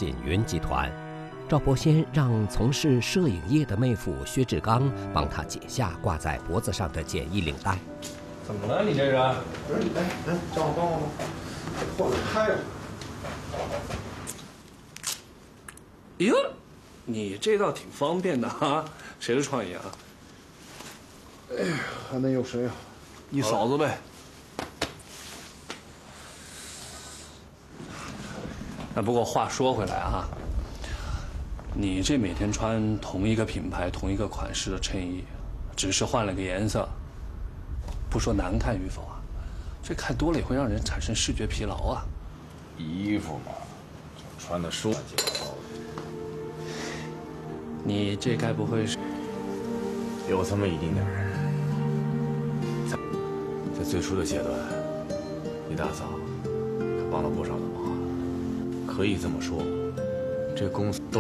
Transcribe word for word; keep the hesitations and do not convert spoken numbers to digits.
锦云集团。赵伯仙让从事摄影业的妹夫薛志刚帮他解下挂在脖子上的简易领带。 怎么了？你这是？ 不是，来来，让我帮帮忙，换个开呀。 哟，你这倒挺方便的哈，谁的创意啊？ 哎呀，还能有谁啊？ 你嫂子呗。那不过话说回来啊，你这每天穿同一个品牌、同一个款式的衬衣，只是换了个颜色，不说难看与否啊，这看多了也会让人产生视觉疲劳啊。 衣服嘛，就穿的舒服。 你这该不会是有这么一丁点儿。在最初的阶段，你大嫂可帮了不少的忙。可以这么说，这公司都